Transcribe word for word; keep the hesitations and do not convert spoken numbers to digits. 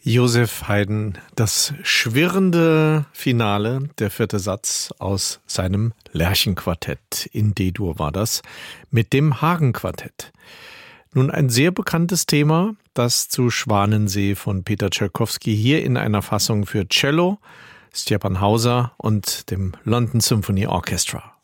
Joseph Haydn, das schwirrende Finale, der vierte Satz aus seinem Lerchenquartett. In D-Dur war das, mit dem Hagen-Quartett. Nun ein sehr bekanntes Thema, das zu Schwanensee von Peter Tschaikowski, hier in einer Fassung für Cello, Stjepan Hauser und dem London Symphony Orchestra.